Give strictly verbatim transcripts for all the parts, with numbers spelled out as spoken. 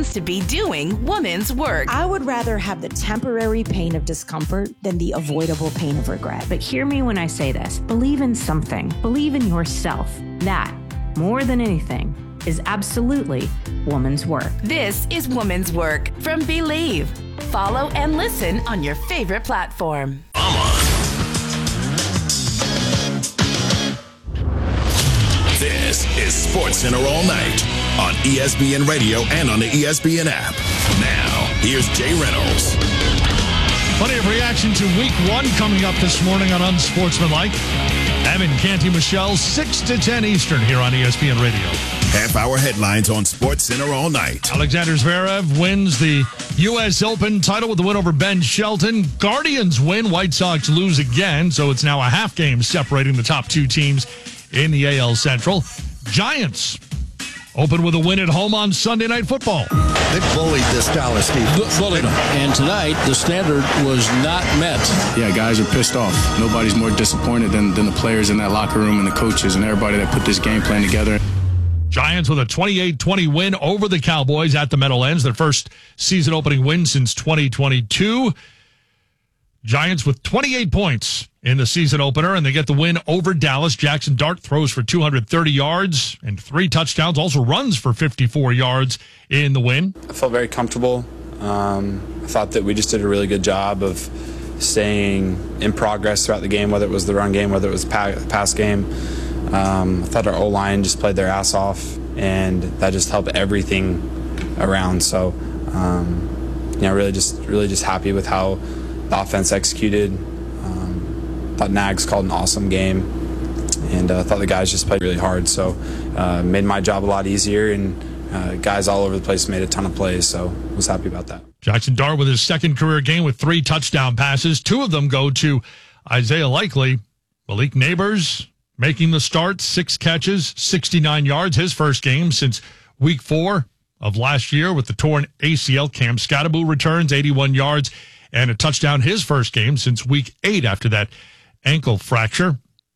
happens to be doing woman's work. I would rather have the temporary pain of discomfort than the avoidable pain of regret. But hear me when I say this. Believe in something. Believe in yourself. That, more than anything, is absolutely woman's work. This is Woman's Work from Believe. Follow and listen on your favorite platform. This is SportsCenter All Night on E S P N Radio and on the E S P N app. Now, here's Jay Reynolds. Plenty of reaction to week one coming up this morning on Unsportsmanlike. Evan Canty Michelle, six to ten Eastern here on E S P N Radio. Half-hour headlines on SportsCenter All Night. Alexander Zverev wins the U S Open title with the win over Ben Shelton. Guardians win. White Sox lose again, so it's now a half game separating the top two teams in the A L Central. Giants open with a win at home on Sunday Night Football. They bullied this Dallas defense. Bullied them. And tonight, the standard was not met. Yeah, guys are pissed off. Nobody's more disappointed than, than the players in that locker room and the coaches and everybody that put this game plan together. Giants with a twenty-eight twenty win over the Cowboys at the Meadowlands, their first season opening win since twenty twenty-two. Giants with twenty-eight points in the season opener, and they get the win over Dallas. Jackson Dart throws for two hundred thirty yards and three touchdowns, also runs for fifty-four yards in the win. I felt very comfortable. Um, I thought that we just did a really good job of staying in progress throughout the game, whether it was the run game, whether it was the pass game. Um, I thought our O-line just played their ass off, and that just helped everything around. So, um, you know, really just really just happy with how the offense executed. Um, thought Nags called an awesome game, and I uh, thought the guys just played really hard. So, uh, made my job a lot easier, and uh, guys all over the place made a ton of plays. So, was happy about that. Jackson Dart with his second career game with three touchdown passes. Two of them go to Isaiah Likely. Malik Neighbors making the start, six catches, sixty-nine yards, his first game since week four of last year with the torn A C L. Cam Scatteraboo returns, eighty-one yards and a touchdown, his first game since week eight after that ankle fracture.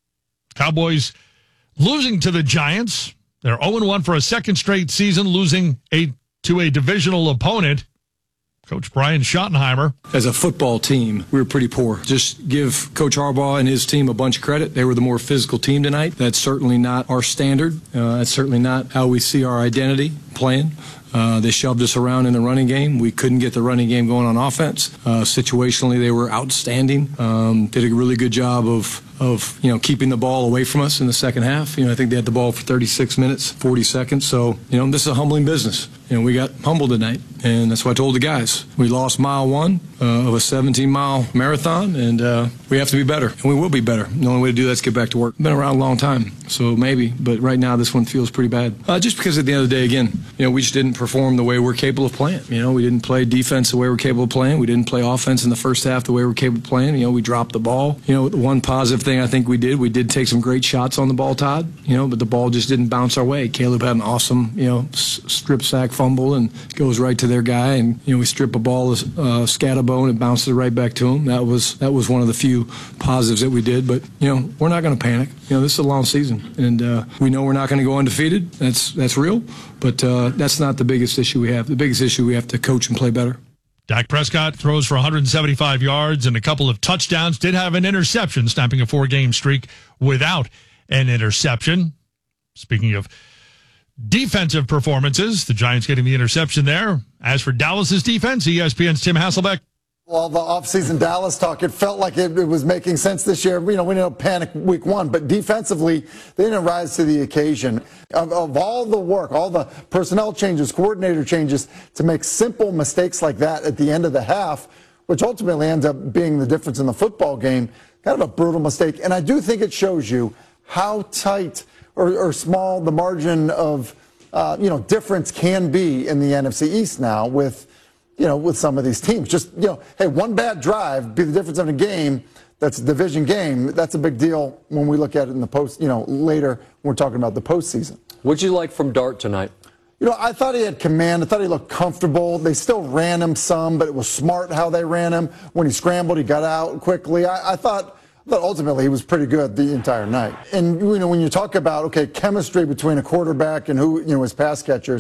Cowboys losing to the Giants. They're oh and one for a second straight season, losing a, to a divisional opponent. Coach Brian Schottenheimer. As a football team, we were pretty poor. Just give Coach Harbaugh and his team a bunch of credit. They were the more physical team tonight. That's certainly not our standard. Uh, that's certainly not how we see our identity playing. Uh, they shoved us around in the running game. We couldn't get the running game going on offense. Uh, situationally, they were outstanding. Um, did a really good job of of you know keeping the ball away from us in the second half. You know, I think they had the ball for thirty-six minutes, forty seconds. So you know, this is a humbling business. You know, we got humbled tonight, and that's what I told the guys. We lost mile one uh, of a seventeen mile marathon, and uh, we have to be better, and we will be better. The only way to do that is get back to work. Been around a long time, so maybe, but right now this one feels pretty bad. Uh, just because at the end of the day, again, you know, we just didn't perform the way we're capable of playing. You know, we didn't play defense the way we're capable of playing. We didn't play offense in the first half the way we're capable of playing. You know, we dropped the ball. You know, the one positive thing I think we did, we did take some great shots on the ball, Todd. You know, but the ball just didn't bounce our way. Caleb had an awesome, you know, s- strip sack fumble and goes right to their guy, and you know, we strip a ball, uh, Scatterbo, and it bounces right back to him. That was that was one of the few positives that we did. But you know, we're not going to panic. You know, this is a long season, and uh, we know we're not going to go undefeated. That's that's real, but uh, that's not the biggest issue we have. The biggest issue, we have to coach and play better. Dak Prescott throws for one hundred seventy-five yards and a couple of touchdowns. Did have an interception, snapping a four-game streak without an interception. Speaking of defensive performances, the Giants getting the interception there. As for Dallas's defense, E S P N's Tim Hasselbeck. Well, the offseason Dallas talk, it felt like it, it was making sense this year. You know, we didn't panic week one, but defensively, they didn't rise to the occasion. Of, of all the work, all the personnel changes, coordinator changes, to make simple mistakes like that at the end of the half, which ultimately ends up being the difference in the football game, kind of a brutal mistake. And I do think it shows you how tight or, or small the margin of, uh, you know, difference can be in the N F C East now with, you know, with some of these teams. Just, you know, hey, one bad drive be the difference in a game that's a division game. That's a big deal when we look at it in the post, you know, later when we're talking about the postseason. What'd you like from Dart tonight? You know, I thought he had command. I thought he looked comfortable. They still ran him some, but it was smart how they ran him. When he scrambled, he got out quickly. I, I thought... But ultimately, he was pretty good the entire night. And, you know, when you talk about, okay, chemistry between a quarterback and who, you know, his pass catchers,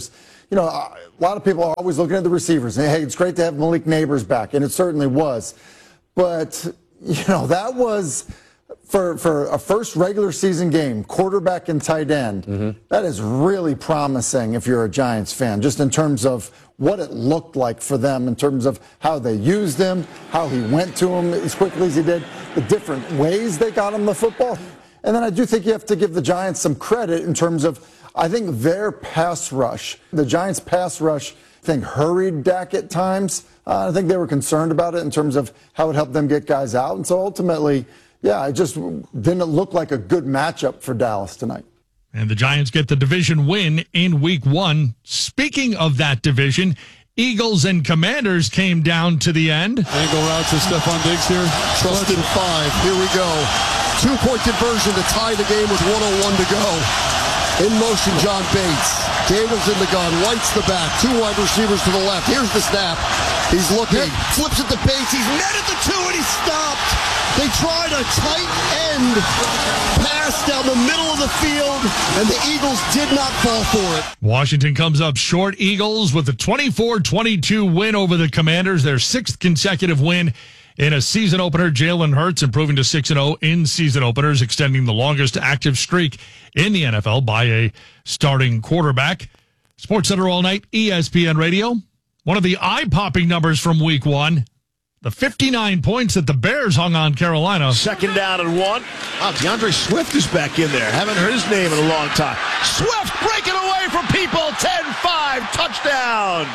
you know, a lot of people are always looking at the receivers. And, hey, it's great to have Malik Neighbors back, and it certainly was. But, you know, that was, for, for a first regular season game, quarterback and tight end, mm-hmm. that is really promising if you're a Giants fan, just in terms of what it looked like for them, in terms of how they used him, how he went to him as quickly as he did, the different ways they got him the football. And then I do think you have to give the Giants some credit in terms of, I think, their pass rush. The Giants' pass rush, I think, hurried Dak at times. Uh, I think they were concerned about it in terms of how it helped them get guys out. And so ultimately, yeah, it just didn't look like a good matchup for Dallas tonight. And the Giants get the division win in week one. Speaking of that division, Eagles and Commanders came down to the end. Angle route to Stephon Diggs here. Trusted five. Here we go. Two-point conversion to tie the game with one oh one to go. In motion, John Bates. Daniels in the gun. White's the back. Two wide receivers to the left. Here's the snap. He's looking. Flips it to Bates. He's met at the two, and he's stopped. They tried a tight end pass down the middle of the field, and the Eagles did not fall for it. Washington comes up short. Eagles with a twenty-four twenty-two win over the Commanders, their sixth consecutive win in a season opener. Jalen Hurts improving to six and oh in season openers, extending the longest active streak in the N F L by a starting quarterback. SportsCenter all night, E S P N Radio. One of the eye-popping numbers from week one, the fifty-nine points that the Bears hung on Carolina. Second down and one. Oh, DeAndre Swift is back in there. Haven't heard his name in a long time. Swift breaking away from people. ten five, touchdown.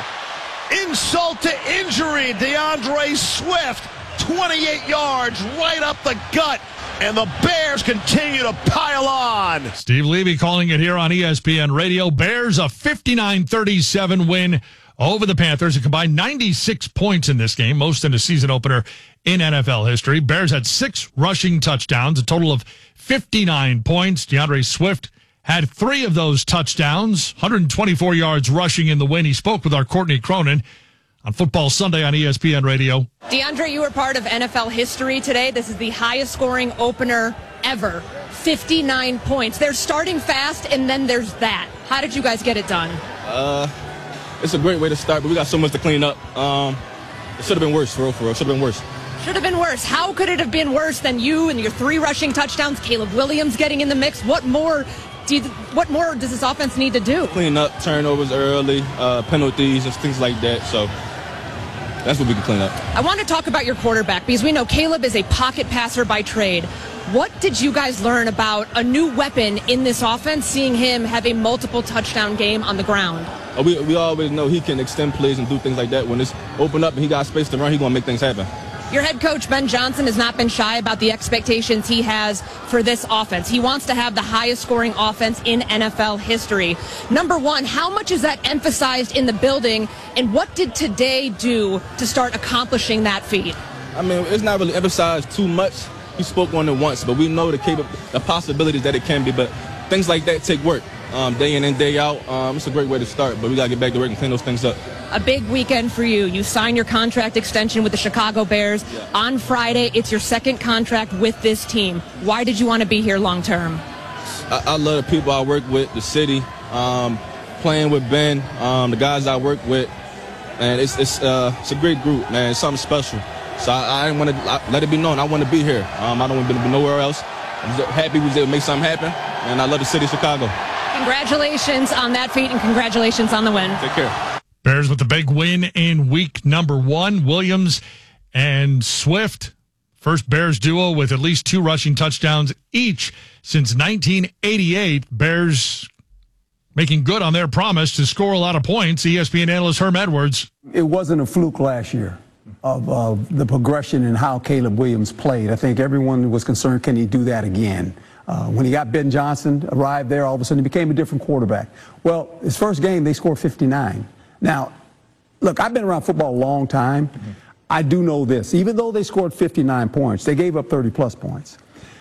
Insult to injury. DeAndre Swift, twenty-eight yards right up the gut. And the Bears continue to pile on. Steve Levy calling it here on E S P N Radio. Bears a fifty-nine thirty-seven win over the Panthers. A combined ninety-six points in this game, most in a season opener in N F L history. Bears had six rushing touchdowns, a total of fifty-nine points. DeAndre Swift had three of those touchdowns, one hundred twenty-four yards rushing in the win. He spoke with our Courtney Cronin on Football Sunday on E S P N Radio. DeAndre, you were part of N F L history today. This is the highest scoring opener ever. fifty-nine points. They're starting fast, and then there's that. How did you guys get it done? Uh, it's a great way to start, but we got so much to clean up. Um, it should have been worse, for real, for real. Should have been worse. Should have been worse. How could it have been worse than you and your three rushing touchdowns, Caleb Williams getting in the mix? What more do you, what more does this offense need to do? Clean up turnovers early, uh, penalties, and things like that. So that's what we can clean up. I want to talk about your quarterback because we know Caleb is a pocket passer by trade. What did you guys learn about a new weapon in this offense, seeing him have a multiple touchdown game on the ground? Uh, we, we always know he can extend plays and do things like that. When it's open up and he got space to run, he's going to make things happen. Your head coach, Ben Johnson, has not been shy about the expectations he has for this offense. He wants to have the highest scoring offense in N F L history. Number one, how much is that emphasized in the building, and what did today do to start accomplishing that feat? I mean, it's not really emphasized too much. He spoke on it once, but we know the cap- the possibilities that it can be, but things like that take work. Um, day in and day out, um, it's a great way to start, but we got to get back to work and clean those things up. A big weekend for you. You signed your contract extension with the Chicago Bears. Yeah. On Friday, it's your second contract with this team. Why did you want to be here long term? I, I love the people I work with, the city, um, playing with Ben, um, the guys I work with, and it's it's, uh, it's a great group, man. It's something special. So I, I want to let it be known. I want to be here. Um, I don't want to be nowhere else. I'm just happy we was able to make something happen, and I love the city of Chicago. Congratulations on that feat, and congratulations on the win. Take care. Bears with the big win in week number one. Williams and Swift, first Bears duo with at least two rushing touchdowns each since nineteen eighty-eight. Bears making good on their promise to score a lot of points. E S P N analyst Herm Edwards. It wasn't a fluke last year of uh, the progression and how Caleb Williams played. I think everyone was concerned, can he do that again? Uh, when he got Ben Johnson, arrived there, all of a sudden he became a different quarterback. Well, his first game, they scored fifty-nine. Now, look, I've been around football a long time. Mm-hmm. I do know this. Even though they scored fifty-nine points, they gave up thirty-plus points.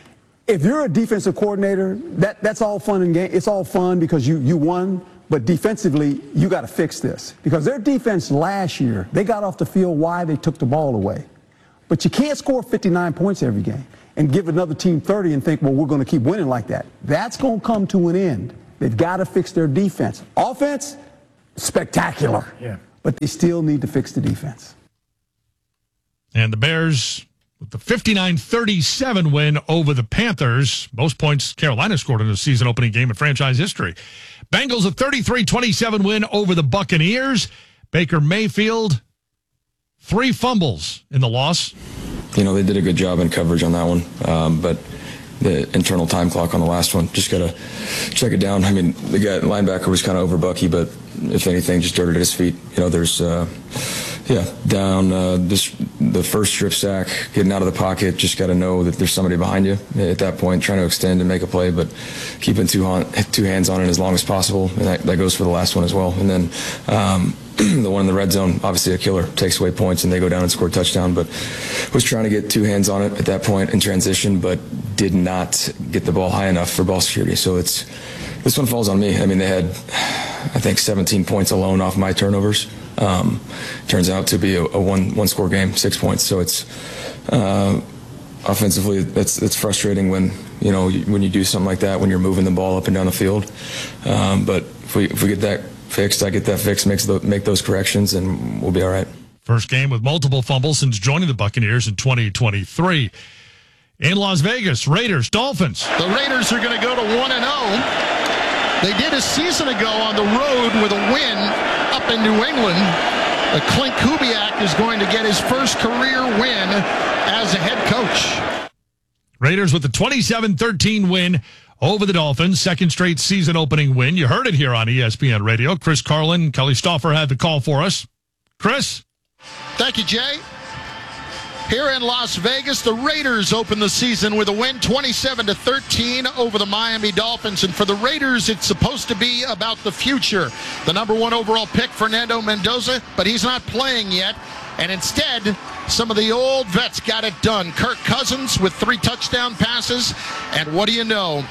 If you're a defensive coordinator, that, that's all fun and game. It's all fun because you, you won, but defensively, you got to fix this. Because their defense last year, they got off the field why they took the ball away. But you can't score fifty-nine points every game and give another team thirty and think, well, we're going to keep winning like that. That's going to come to an end. They've got to fix their defense. Offense, spectacular. Yeah. But they still need to fix the defense. And the Bears with the fifty-nine thirty-seven win over the Panthers. Most points Carolina scored in a season-opening game in franchise history. Bengals a thirty-three twenty-seven win over the Buccaneers. Baker Mayfield, three fumbles in the loss. You know, they did a good job in coverage on that one, um, but the internal time clock on the last one, just got to check it down. I mean, the guy, linebacker was kind of over Bucky, but if anything, just dirted at his feet. You know, there's... Uh, Yeah, down uh, this the first strip sack, getting out of the pocket, just got to know that there's somebody behind you at that point, trying to extend and make a play, but keeping two, on, two hands on it as long as possible, and that, that goes for the last one as well. And then um, the one in the red zone, obviously a killer, takes away points, and they go down and score a touchdown, but was trying to get two hands on it at that point in transition, but did not get the ball high enough for ball security. So it's this one falls on me. I mean, they had, I think, seventeen points alone off my turnovers. Um, turns out to be a, a one one score game, six points. So it's uh, offensively, it's it's frustrating when you know when you do something like that, when you're moving the ball up and down the field. Um, but if we if we get that fixed, I get that fixed, makes the, make those corrections, and we'll be all right. First game with multiple fumbles since joining the Buccaneers in twenty twenty-three. In Las Vegas, Raiders, Dolphins. The Raiders are going to go to one and oh. They did a season ago on the road with a win up in New England. Uh, Clint Kubiak is going to get his first career win as a head coach. Raiders with the twenty-seven thirteen win over the Dolphins, second straight season opening win. You heard it here on E S P N Radio. Chris Carlin, Kelly Stauffer had the call for us. Chris? Thank you, Jay. Here in Las Vegas, the Raiders open the season with a win twenty-seven to thirteen over the Miami Dolphins. And for the Raiders, it's supposed to be about the future. The number one overall pick, Fernando Mendoza, but he's not playing yet. And instead, some of the old vets got it done. Kirk Cousins with three touchdown passes. And what do you know?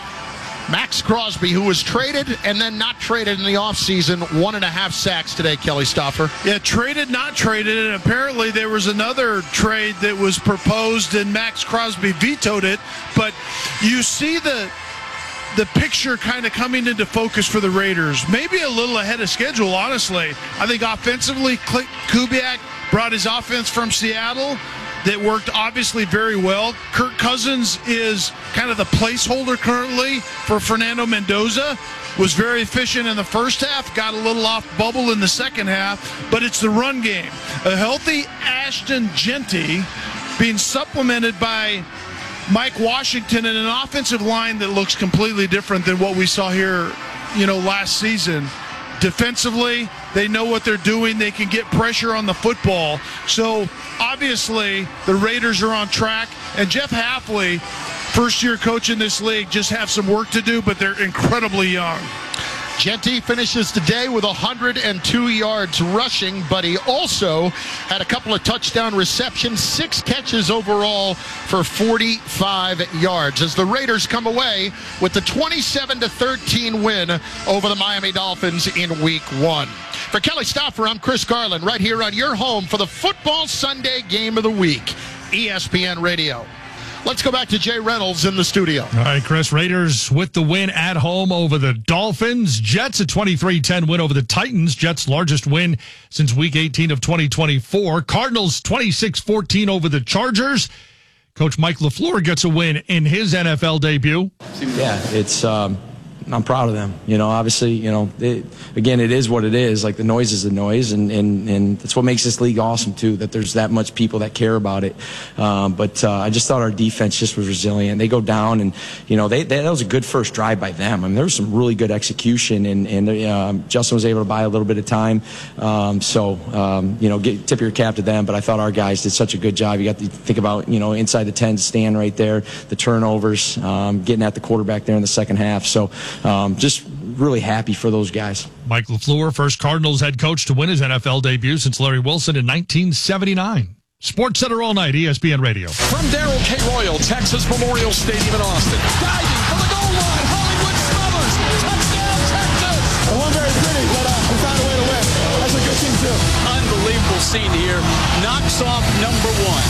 Max Crosby, who was traded and then not traded in the offseason, one and a half sacks today, Kelly Stauffer. Yeah, traded, not traded, and apparently there was another trade that was proposed and Max Crosby vetoed it. But you see the the picture kind of coming into focus for the Raiders. Maybe a little ahead of schedule, honestly. I think offensively, Kubiak brought his offense from Seattle. That worked obviously very well. Kirk Cousins is kind of the placeholder currently for Fernando Mendoza. Was very efficient in the first half, got a little off bubble in the second half, but it's the run game. A healthy Ashton Jeanty being supplemented by Mike Washington and an offensive line that looks completely different than what we saw here, you know, last season. Defensively, they know what they're doing. They can get pressure on the football. So, obviously, the Raiders are on track. And Jeff Hafley, first-year coach in this league, just have some work to do, but they're incredibly young. Jeanty finishes today with one hundred two yards rushing, but he also had a couple of touchdown receptions, six catches overall for forty-five yards as the Raiders come away with the twenty-seven to thirteen win over the Miami Dolphins in week one. For Kelly Stauffer, I'm Chris Carlin, right here on your home for the Football Sunday Game of the Week, E S P N Radio. Let's go back to Jay Reynolds in the studio. All right, Chris. Raiders with the win at home over the Dolphins. Jets a twenty-three ten win over the Titans. Jets' largest win since week eighteen of twenty twenty-four. Cardinals twenty-six fourteen over the Chargers. Coach Mike LaFleur gets a win in his N F L debut. Yeah, it's um, I'm proud of them. You know, obviously, you know, it, again, it is what it is. Like, the noise is the noise, and, and, and that's what makes this league awesome, too, that there's that much people that care about it. Um, but uh, I just thought our defense just was resilient. They go down, and, you know, they, they that was a good first drive by them. I mean, there was some really good execution, and, and uh, Justin was able to buy a little bit of time. Um, so, um, you know, get, tip your cap to them. But I thought our guys did such a good job. You got to think about, you know, inside the ten stand right there, the turnovers, um, getting at the quarterback there in the second half. So, Um, just really happy for those guys. Mike LaFleur, first Cardinals head coach to win his N F L debut since Larry Wilson in nineteen seventy-nine. Sports Center all night, E S P N Radio. From Darrell K. Royal, Texas Memorial Stadium in Austin. Diving for the goal line, Hollywood Smullers. Touchdown, Texas! It wasn't very pretty, but uh, we found a way to win. That's a good team, too. Unbelievable scene here. Knocks off number one.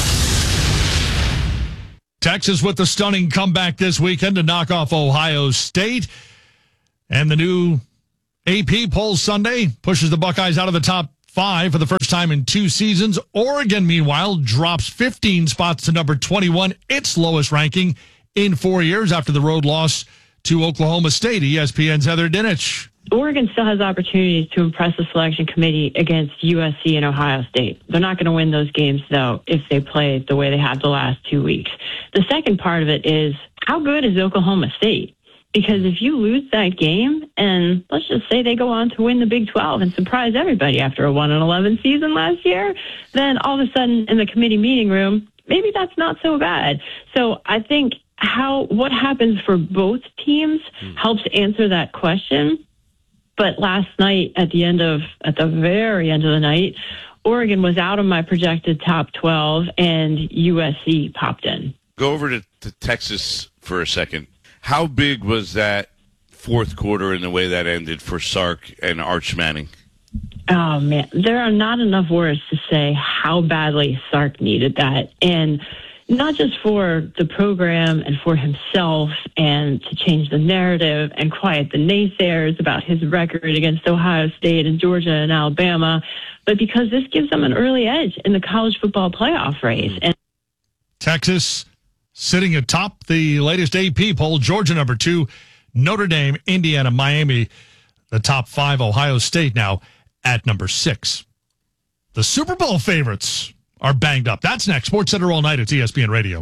Texas with the stunning comeback this weekend to knock off Ohio State. And the new A P polls Sunday pushes the Buckeyes out of the top five for the first time in two seasons. Oregon, meanwhile, drops fifteen spots to number twenty-one, its lowest ranking in four years after the road loss to Oklahoma State. E S P N's Heather Dinich. Oregon still has opportunities to impress the selection committee against U S C and Ohio State. They're not going to win those games, though, if they play the way they have the last two weeks. The second part of it is, how good is Oklahoma State? Because if you lose that game, and let's just say they go on to win the Big twelve and surprise everybody after a one and eleven season last year, then all of a sudden in the committee meeting room, maybe that's not so bad. So I think how what happens for both teams helps answer that question. But last night, at the end of, at the very end of the night, Oregon was out of my projected top twelve, and U S C popped in. Go over to, to Texas for a second. How big was that fourth quarter and the way that ended for Sark and Arch Manning? Oh, man. There are not enough words to say how badly Sark needed that. And not just for the program and for himself and to change the narrative and quiet the naysayers about his record against Ohio State and Georgia and Alabama, but because this gives them an early edge in the college football playoff race. And Texas sitting atop the latest A P poll, Georgia number two, Notre Dame, Indiana, Miami, the top five, Ohio State now at number six. The Super Bowl favorites are banged up. That's next. Sports Center all night. It's E S P N Radio.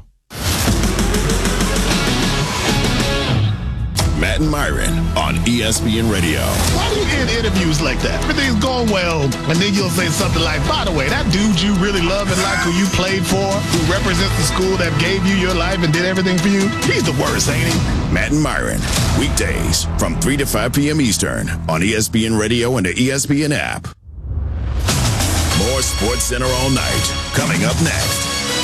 Matt and Myron on E S P N Radio. Why do you end interviews like that? Everything's going well, and then you'll say something like, by the way, that dude you really love and like who you played for, who represents the school that gave you your life and did everything for you, he's the worst, ain't he? Matt and Myron, weekdays from three to five p.m. Eastern on E S P N Radio and the E S P N app. More Sports Center all night, coming up next.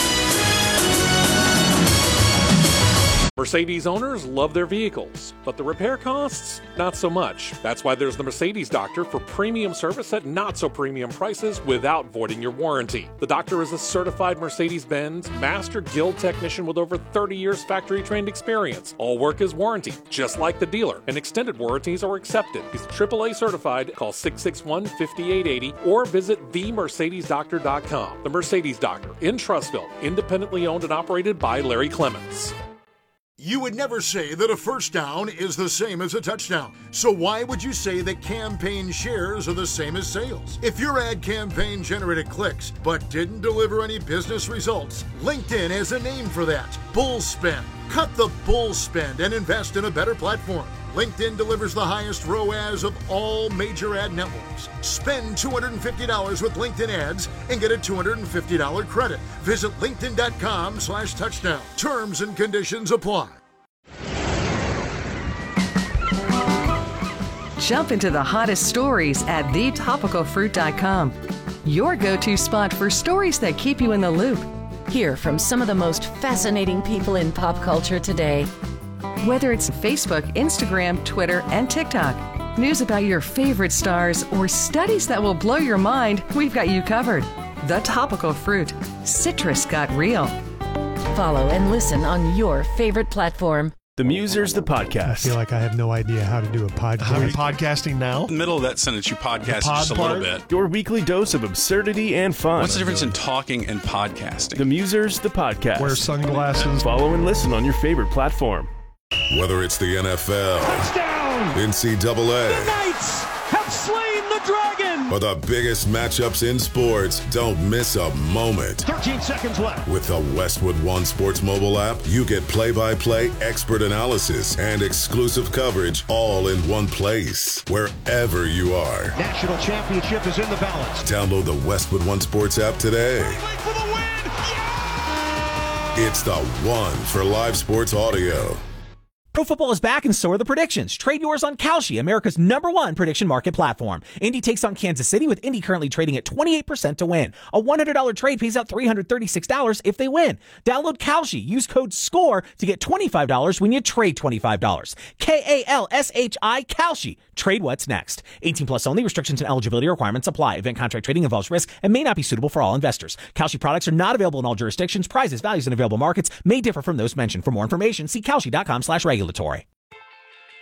Mercedes owners love their vehicles, but the repair costs, not so much. That's why there's the Mercedes Doctor for premium service at not so premium prices without voiding your warranty. The Doctor is a certified Mercedes-Benz Master Guild technician with over thirty years factory trained experience. All work is warranty, just like the dealer, and extended warranties are accepted. He's triple A certified. Call six six one, five eight eight zero or visit the mercedes doctor dot com. The Mercedes Doctor in Trussville, independently owned and operated by Larry Clements. You would never say that a first down is the same as a touchdown. So why would you say that campaign shares are the same as sales? If your ad campaign generated clicks but didn't deliver any business results, LinkedIn has a name for that: bull spend. Cut the bull spend and invest in a better platform. LinkedIn delivers the highest R O A S of all major ad networks. Spend two hundred fifty dollars with LinkedIn ads and get a two hundred fifty dollars credit. Visit linkedin.com slash touchdown. Terms and conditions apply. Jump into the hottest stories at the topical fruit dot com. Your go-to spot for stories that keep you in the loop. Hear from some of the most fascinating people in pop culture today. Whether it's Facebook, Instagram, Twitter, and TikTok, news about your favorite stars, or studies that will blow your mind, we've got you covered. The Topical Fruit. Citrus got real. Follow and listen on your favorite platform. The Musers, the podcast. I feel like I have no idea how to do a podcast. Are we podcasting now? In the middle of that sentence, you podcast just a little bit. Your weekly dose of absurdity and fun. What's the difference in talking and podcasting? The Musers, the podcast. Wear sunglasses. Follow and listen on your favorite platform. Whether it's the N F L, touchdown, N C double A, the Knights have slain the dragon, or the biggest matchups in sports, don't miss a moment. thirteen seconds left. With the Westwood One Sports mobile app, you get play-by-play expert analysis and exclusive coverage all in one place, wherever you are. National championship is in the balance. Download the Westwood One Sports app today. For the win. Yeah! It's the one for live sports audio. Pro football is back and so are the predictions. Trade yours on Kalshi, America's number one prediction market platform. Indy takes on Kansas City, with Indy currently trading at twenty-eight percent to win. A one hundred dollars trade pays out three hundred thirty-six dollars if they win. Download Kalshi. Use code SCORE to get twenty-five dollars when you trade twenty-five dollars. K A L S H I, Kalshi. Trade what's next. eighteen plus only. Restrictions and eligibility requirements apply. Event contract trading involves risk and may not be suitable for all investors. Kalshi products are not available in all jurisdictions. Prizes, values, and available markets may differ from those mentioned. For more information, see kalshi dot com slash regulatory.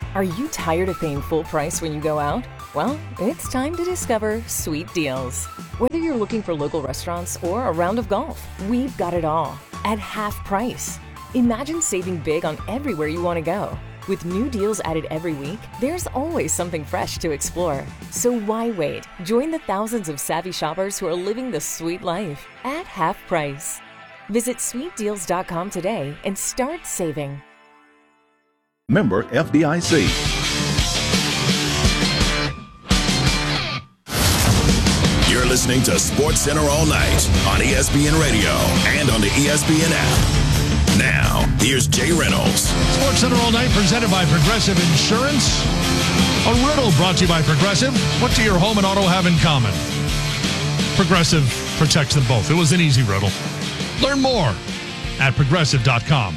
Are you tired of paying full price when you go out? Well, it's time to discover Sweet Deals. Whether you're looking for local restaurants or a round of golf, we've got it all at half price. Imagine saving big on everywhere you want to go. With new deals added every week, there's always something fresh to explore. So why wait? Join the thousands of savvy shoppers who are living the sweet life at half price. Visit sweet deals dot com today and start saving. Member F D I C. You're listening to Sports Center all night on E S P N Radio and on the E S P N app. Now, here's Jay Reynolds. Sports Center all night presented by Progressive Insurance. A riddle brought to you by Progressive. What do your home and auto have in common? Progressive protects them both. It was an easy riddle. Learn more at progressive dot com.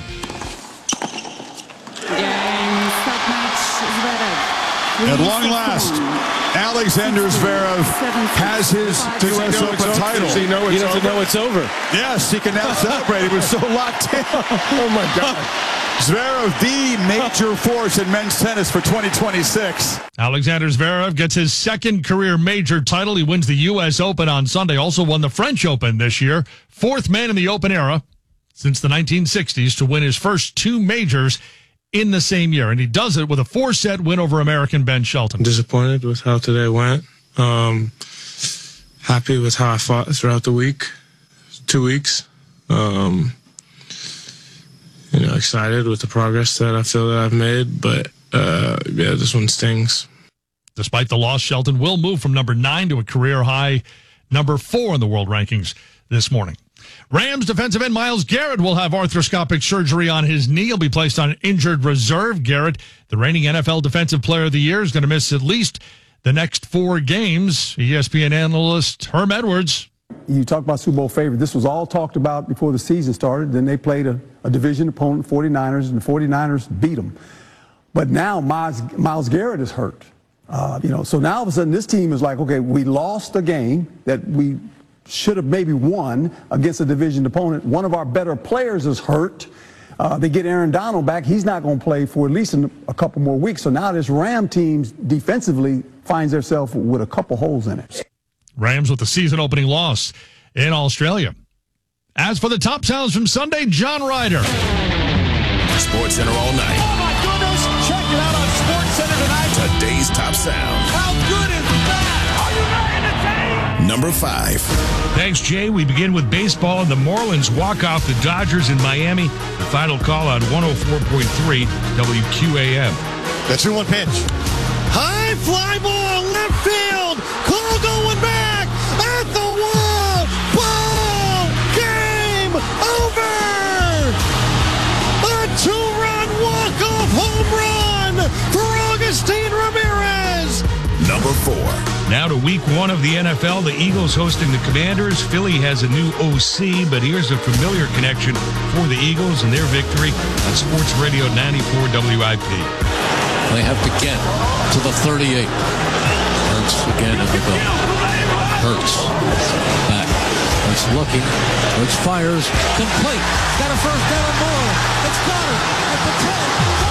At long last, Alexander Zverev has his U S Open title. Does he know it's he doesn't over? know it's over. Yes, he can now celebrate. He was so locked in. Oh, my God. Zverev, the major force in men's tennis for twenty twenty-six. Alexander Zverev gets his second career major title. He wins the U S Open on Sunday. Also won the French Open this year. Fourth man in the Open era since the nineteen sixties to win his first two majors in the same year. And he does it with a four-set win over American Ben Shelton. Disappointed with how today went. Um, happy with how I fought throughout the week, two weeks. Um, you know, excited with the progress that I feel that I've made. But, uh, yeah, this one stings. Despite the loss, Shelton will move from number nine to a career-high number four in the world rankings this morning. Rams defensive end Myles Garrett will have arthroscopic surgery on his knee. He'll be placed on injured reserve. Garrett, the reigning N F L Defensive Player of the Year, is going to miss at least the next four games. E S P N analyst Herm Edwards. You talk about Super Bowl favorite. This was all talked about before the season started. Then they played a, a division opponent, forty-niners, and the forty-niners beat them. But now Myles, Myles Garrett is hurt. Uh, you know, so now all of a sudden this team is like, okay, we lost a game that we should have maybe won against a division opponent. One of our better players is hurt. Uh, they get Aaron Donald back. He's not going to play for at least a couple more weeks. So now this Ram team defensively finds themselves with a couple holes in it. Rams with the season-opening loss in Australia. As for the top sounds from Sunday, John Ryder. Sports Center all night. Oh, my goodness. Check it out on Sports Center tonight. Today's top sound. How good is that? Are you not entertained? Number five. Thanks, Jay. We begin with baseball, and the Marlins walk off the Dodgers in Miami. The final call on one oh four point three W Q A M. The two one pitch. High fly ball, left field. Call going back at the wall. Ball game over. A two-run walk-off home run for Agustin Ramirez. Number four. Now to week one of the N F L, the Eagles hosting the Commanders. Philly has a new O C, but here's a familiar connection for the Eagles and their victory on Sports Radio ninety-four W I P. They have to get to the thirty-eight. Hurts again in the goal. Hurts back. Hurts looking. Hurts fires. Complete. Got a first down and more. It's Goddard at the ten.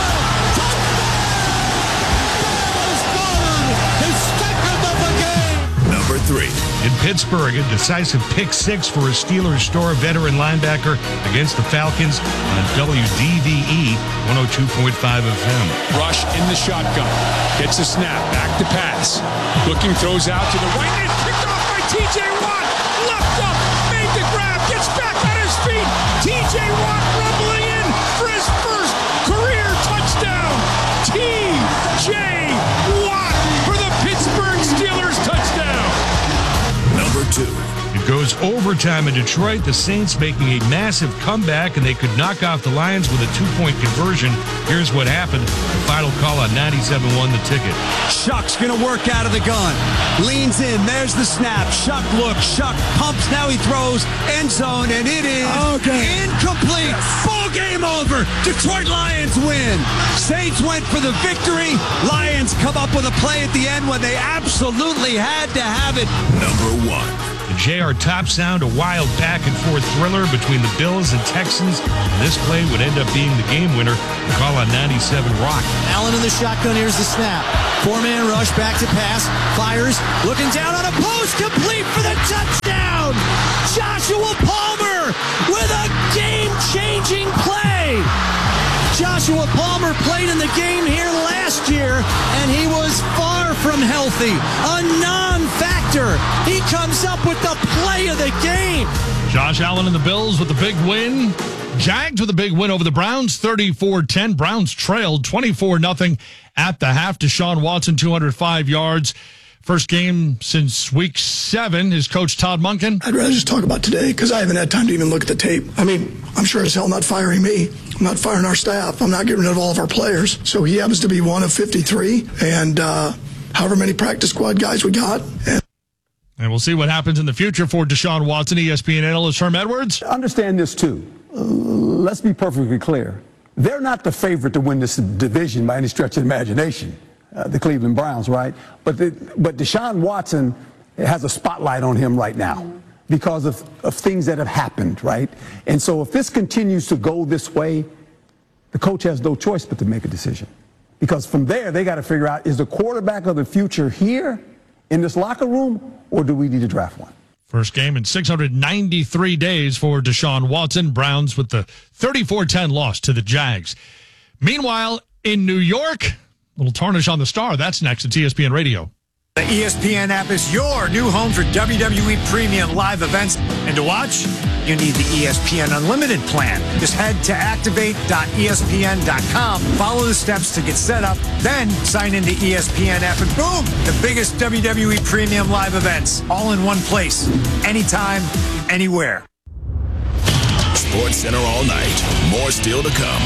Number three. In Pittsburgh, a decisive pick six for a Steelers star veteran linebacker against the Falcons on W D V E one oh two point five F M. Rush in the shotgun. Gets a snap. Back to pass. Looking, throws out to the right. It's picked off by T J Watt. Left up. Made the grab. Gets back on his feet. T J Watt rumbling in for his first career touchdown. T J Watt for the Pittsburgh Steelers touchdown. Number two. It goes overtime in Detroit. The Saints making a massive comeback, and they could knock off the Lions with a two-point conversion. Here's what happened. The final call on ninety-seven one The Ticket. Shuck's going to work out of the gun. Leans in. There's the snap. Shuck looks. Shuck pumps. Now he throws. End zone, and it is okay. Incomplete. Ball game over. Detroit Lions win. Saints went for the victory. Lions come up with a play at the end when they absolutely had to have it. Number one. The J R top sound, a wild back-and-forth thriller between the Bills and Texans. This play would end up being the game winner. The call on ninety-seven Rock. Allen in the shotgun. Here's the snap. Four-man rush, back to pass. Fires, looking down on a post, complete for the touchdown. Joshua Palmer with a game-changing play. Joshua Palmer played in the game here last year, and he was far from healthy. A non-factor. He comes up with the play of the game. Josh Allen and the Bills with the big win. Jags with a big win over the Browns, thirty-four ten. Browns trailed twenty-four nothing at the half. Deshaun Watson, two hundred five yards. First game since week seven. His coach, Todd Monken. I'd rather just talk about today because I haven't had time to even look at the tape. I mean, I'm sure as hell not firing me. I'm not firing our staff. I'm not getting rid of all of our players. So he happens to be one of fifty-three, and uh, however many practice squad guys we got. And And we'll see what happens in the future for Deshaun Watson. E S P N analyst Herm Edwards. Understand this, too. Uh, let's be perfectly clear. They're not the favorite to win this division by any stretch of the imagination, uh, the Cleveland Browns, right? But, the, but Deshaun Watson has a spotlight on him right now because of, of things that have happened, right? And so if this continues to go this way, the coach has no choice but to make a decision. Because from there, they got to figure out, is the quarterback of the future here in this locker room, or do we need to draft one? First game in six hundred ninety-three days for Deshaun Watson. Browns with the thirty-four ten loss to the Jags. Meanwhile, in New York, a little tarnish on the star. That's next. It's E S P N Radio. The E S P N app is your new home for W W E premium live events. And to watch, you need the E S P N Unlimited plan. Just head to activate dot E S P N dot com, follow the steps to get set up, then sign into E S P N app, and boom, the biggest W W E premium live events, all in one place, anytime, anywhere. Sports Center all night. More still to come.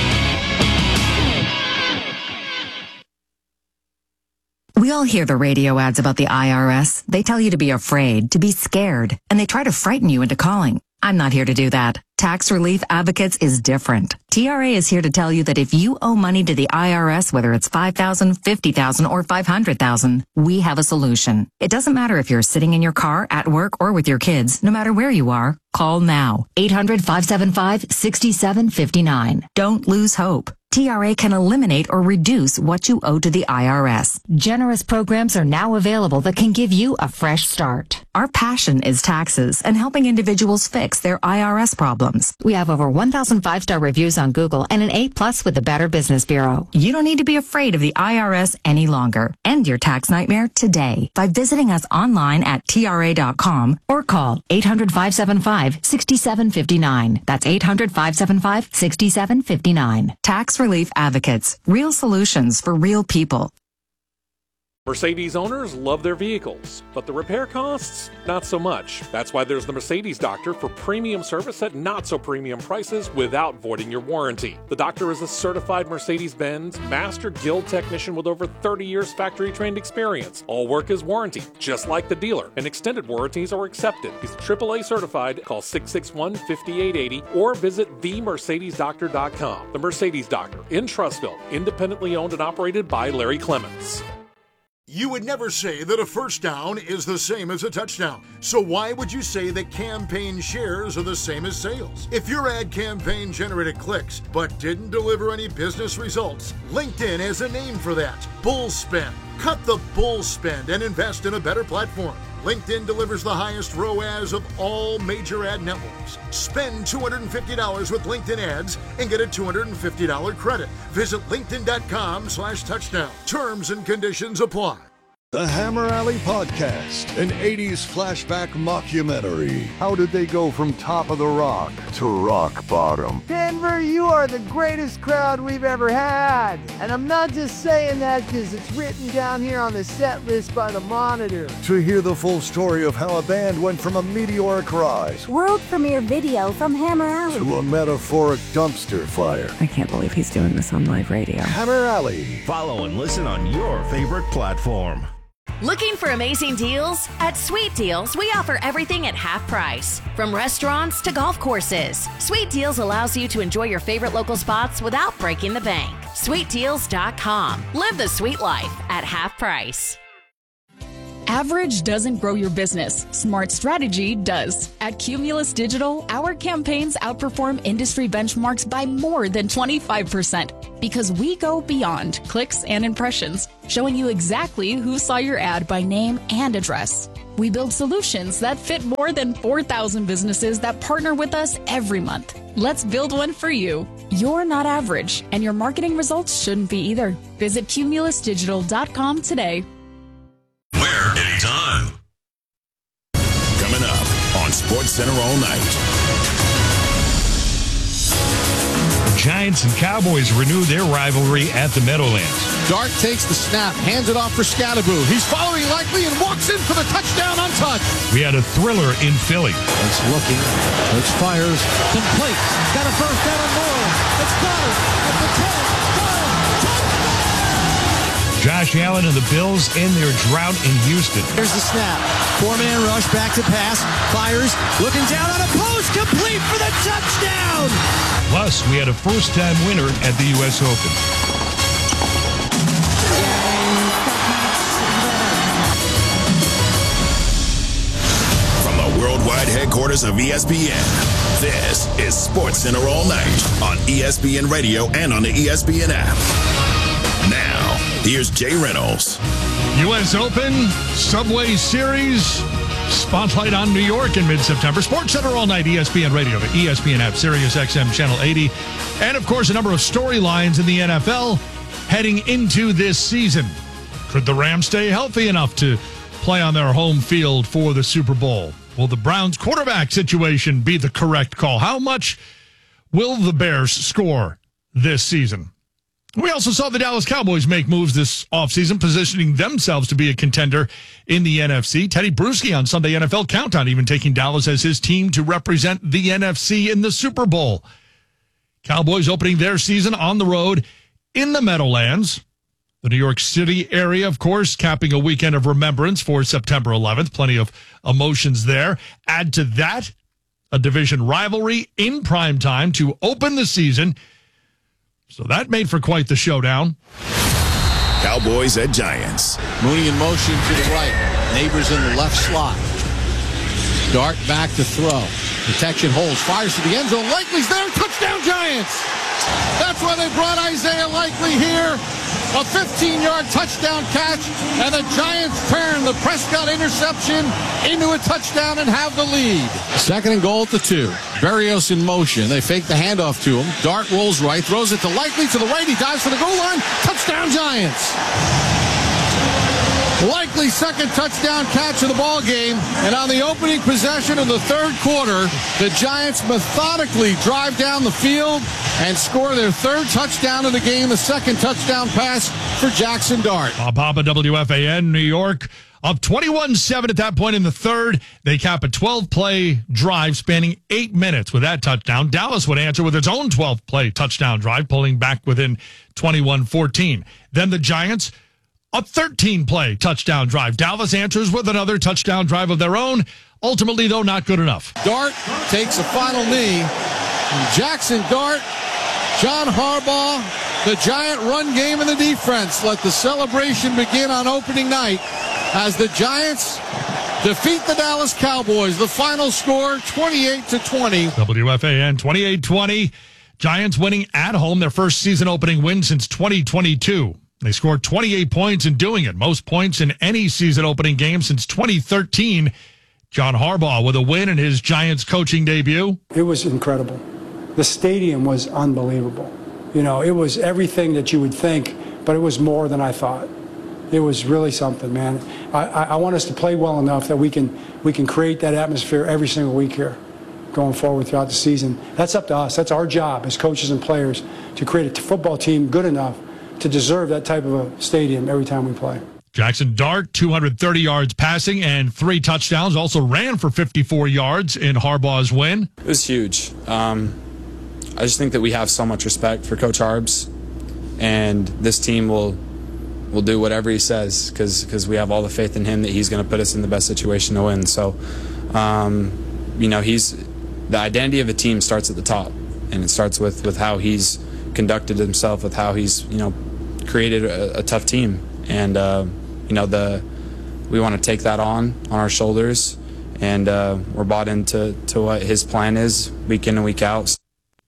We all hear the radio ads about the I R S. They tell you to be afraid, to be scared, and they try to frighten you into calling. I'm not here to do that. Tax Relief Advocates is different. T R A is here to tell you that if you owe money to the I R S, whether it's five thousand dollars, fifty thousand dollars, or five hundred thousand dollars, we have a solution. It doesn't matter if you're sitting in your car, at work, or with your kids. No matter where you are, call now. eight hundred, five seven five, six seven five nine. Don't lose hope. T R A can eliminate or reduce what you owe to the I R S. Generous programs are now available that can give you a fresh start. Our passion is taxes and helping individuals fix their I R S problems. We have over one thousand five-star reviews on Google and an A plus with the Better Business Bureau. You don't need to be afraid of the I R S any longer. End your tax nightmare today by visiting us online at T R A dot com or call eight hundred, five seven five, six seven five nine. That's eight hundred, five seven five, six seven five nine. Tax Relief Advocates. Real solutions for real people. Mercedes owners love their vehicles, but the repair costs, not so much. That's why there's the Mercedes Doctor for premium service at not so premium prices without voiding your warranty. The Doctor is a certified Mercedes-Benz Master Guild technician with over thirty years factory-trained experience. All work is warranted, just like the dealer, and extended warranties are accepted. He's triple A certified. Call six six one, five eight eight zero or visit the mercedes doctor dot com. The Mercedes Doctor in Trussville, independently owned and operated by Larry Clements. You would never say that a first down is the same as a touchdown. So why would you say that campaign shares are the same as sales? If your ad campaign generated clicks but didn't deliver any business results, LinkedIn has a name for that. Bull spend. Cut the bull spend and invest in a better platform. LinkedIn delivers the highest R O A S of all major ad networks. Spend two hundred fifty dollars with LinkedIn ads and get a two hundred fifty dollars credit. Visit linkedin.com slash touchdown. Terms and conditions apply. The Hammer Alley Podcast, an eighties flashback mockumentary. How did they go from top of the rock to rock bottom? Denver, you are the greatest crowd we've ever had. And I'm not just saying that because it's written down here on the set list by the Monitor. To hear the full story of how a band went from a meteoric rise, world premiere video from Hammer Alley, to a metaphoric dumpster fire. I can't believe he's doing this on live radio. Hammer Alley. Follow and listen on your favorite platform. Looking for amazing deals? At Sweet Deals, we offer everything at half price. From restaurants to golf courses, Sweet Deals allows you to enjoy your favorite local spots without breaking the bank. sweet deals dot com. Live the sweet life at half price. Average doesn't grow your business. Smart strategy does. At Cumulus Digital, our campaigns outperform industry benchmarks by more than twenty-five percent because we go beyond clicks and impressions, showing you exactly who saw your ad by name and address. We build solutions that fit more than four thousand businesses that partner with us every month. Let's build one for you. You're not average, and your marketing results shouldn't be either. Visit cumulus digital dot com today. Where anytime. Coming up on SportsCenter all night. The Giants and Cowboys renew their rivalry at the Meadowlands. Dart takes the snap, hands it off for Scalaboo. He's following Likely and walks in for the touchdown untouched. We had a thriller in Philly. It's looking. It's fires. Complete. Got a first down and more. It's got it. At the ten. Josh Allen and the Bills end their drought in Houston. Here's the snap. Four-man rush, back to pass. Fires. Looking down on a post. Complete for the touchdown. Plus, we had a first-time winner at the U S Open. From the worldwide headquarters of E S P N, this is SportsCenter all night on E S P N Radio and on the E S P N app. Now, here's Jay Reynolds. U S Open, Subway Series, spotlight on New York in mid-September. SportsCenter all night, E S P N Radio, the E S P N app, Sirius X M Channel eighty. And, of course, a number of storylines in the N F L heading into this season. Could the Rams stay healthy enough to play on their home field for the Super Bowl? Will the Browns' quarterback situation be the correct call? How much will the Bears score this season? We also saw the Dallas Cowboys make moves this offseason, positioning themselves to be a contender in the N F C. Teddy Bruschi on Sunday N F L Countdown even taking Dallas as his team to represent the N F C in the Super Bowl. Cowboys opening their season on the road in the Meadowlands. The New York City area, of course, capping a weekend of remembrance for September eleventh. Plenty of emotions there. Add to that a division rivalry in prime time to open the season. So that made for quite the showdown. Cowboys at Giants. Mooney in motion to the right. Neighbors in the left slot. Dart back to throw. Protection holds. Fires to the end zone. Likely's there. Touchdown Giants. That's why they brought Isaiah Likely here. A fifteen-yard touchdown catch, and the Giants turn the Prescott interception into a touchdown and have the lead. Second and goal at the two. Berrios in motion. They fake the handoff to him. Dart rolls right, throws it to Likely to the right. He dives for the goal line. Touchdown Giants. Likely second touchdown catch of the ball game, and on the opening possession of the third quarter, the Giants methodically drive down the field and score their third touchdown of the game, the second touchdown pass for Jackson Dart. Bob Papa, W F A N, New York, up twenty-one seven at that point in the third. They cap a twelve-play drive spanning eight minutes with that touchdown. Dallas would answer with its own twelve-play touchdown drive, pulling back within twenty-one fourteen. Then the Giants, a thirteen-play touchdown drive. Dallas answers with another touchdown drive of their own. Ultimately, though, not good enough. Dart takes a final knee. And Jackson Dart, John Harbaugh, the Giant run game and the defense let the celebration begin on opening night as the Giants defeat the Dallas Cowboys. The final score, twenty-eight to twenty. W F A N, twenty-eight twenty. Giants winning at home, their first season opening win since twenty twenty-two. They scored twenty-eight points in doing it, most points in any season opening game since twenty thirteen. John Harbaugh with a win in his Giants coaching debut. It was incredible. The stadium was unbelievable. You know, it was everything that you would think, but it was more than I thought. It was really something, man. I, I, I want us to play well enough that we can we can create that atmosphere every single week here, going forward throughout the season. That's up to us. That's our job as coaches and players to create a football team good enough to deserve that type of a stadium every time we play. Jackson Dart, two hundred thirty yards passing and three touchdowns. Also ran for fifty-four yards in Harbaugh's win. It was huge. Um, I just think that we have so much respect for Coach Harbs, and this team will will do whatever he says because because we have all the faith in him that he's going to put us in the best situation to win. So, um, you know, he's the identity of a team starts at the top, and it starts with with how he's conducted himself, with how he's you know created a, a tough team, and uh, you know the we want to take that on on our shoulders, and uh, we're bought into to what his plan is week in and week out.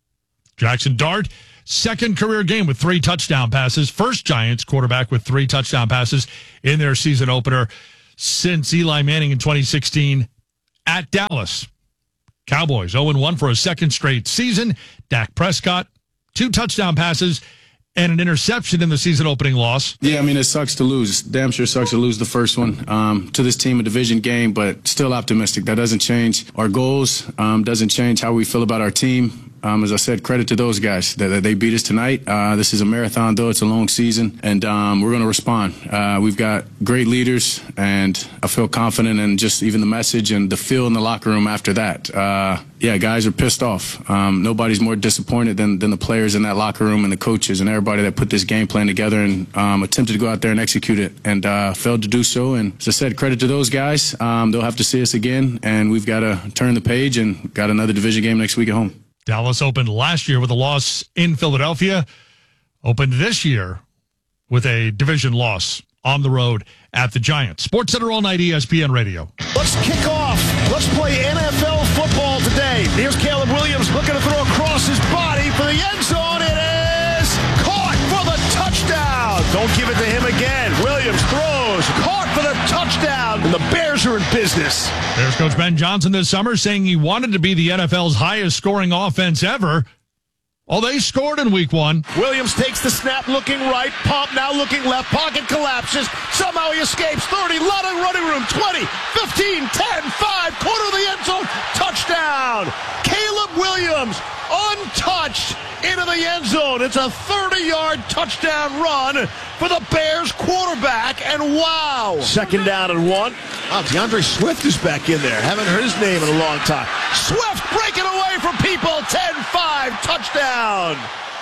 Jackson Dart, second career game with three touchdown passes. First Giants quarterback with three touchdown passes in their season opener since Eli Manning in twenty sixteen at Dallas. Cowboys oh and one for a second straight season. Dak Prescott, two touchdown passes and an interception in the season-opening loss. Yeah, I mean, it sucks to lose. Damn sure sucks to lose the first one um, to this team, a division game, but still optimistic. That doesn't change our goals, um, doesn't change how we feel about our team. Um, as I said, credit to those guys that, that they beat us tonight. Uh, this is a marathon, though. It's a long season, and um, we're going to respond. Uh, we've got great leaders, and I feel confident in just even the message and the feel in the locker room after that. Uh, yeah, guys are pissed off. Um, nobody's more disappointed than, than the players in that locker room and the coaches and everybody that put this game plan together and um, attempted to go out there and execute it and uh, failed to do so. And as I said, credit to those guys. Um, they'll have to see us again, and we've got to turn the page and got another division game next week at home. Dallas opened last year with a loss in Philadelphia, opened this year with a division loss on the road at the Giants. Sports Center all night, E S P N Radio. Let's kick off. Let's play N F L football today. Here's Caleb Williams looking to throw across his body for the end zone. It is caught for the touchdown. Don't give it to him again. Williams throws, caught for the touchdown, and the Bears are in business. There's Coach Ben Johnson this summer saying he wanted to be the N F L's highest scoring offense ever. Oh, they scored in week one. Williams takes the snap, looking right. Pump now looking left. Pocket collapses. Somehow he escapes. thirty, lot of running room. twenty, fifteen, ten, five. Corner of the end zone. Touchdown. Caleb Williams, untouched, into the end zone. It's a thirty-yard touchdown run for the Bears quarterback. And wow. Second down and one. Oh, DeAndre Swift is back in there. Haven't heard his name in a long time. Swift breaking away from people. ten five. Touchdown.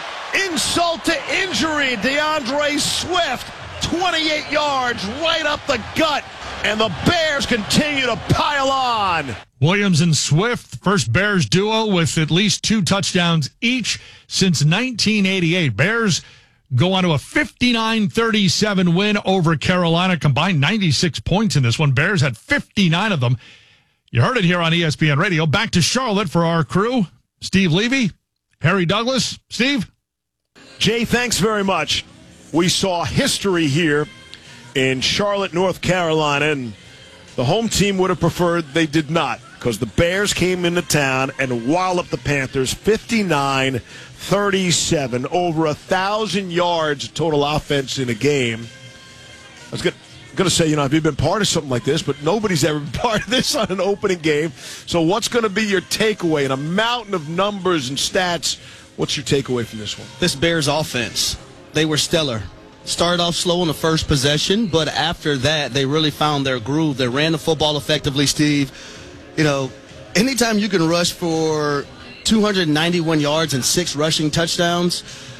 Insult to injury. DeAndre Swift, twenty-eight yards right up the gut. And the Bears continue to pile on. Williams and Swift, first Bears duo with at least two touchdowns each since nineteen eighty-eight. Bears go on to a fifty-nine thirty-seven win over Carolina, combined ninety-six points in this one. Bears had fifty-nine of them. You heard it here on E S P N Radio. Back to Charlotte for our crew. Steve Levy, Harry Douglas. Steve? Jay, thanks very much. We saw history here in Charlotte, North Carolina, and the home team would have preferred they did not, because the Bears came into town and walloped the Panthers fifty-nine thirty-seven, over a thousand yards total offense in a game. I was going to say, you know, have you been part of something like this? But nobody's ever been part of this on an opening game. So what's going to be your takeaway in a mountain of numbers and stats? What's your takeaway from this one? This Bears offense, they were stellar. Started off slow in the first possession, but after that, they really found their groove. They ran the football effectively, Steve. You know, anytime you can rush for two hundred ninety-one yards and six rushing touchdowns,